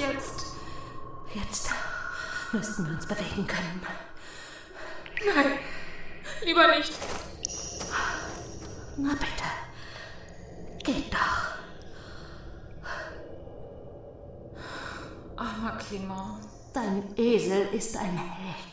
jetzt? Jetzt müssten wir uns bewegen können. Nein, lieber nicht. Na bitte, geht doch. Armer Clement. Dein Esel ist ein Held.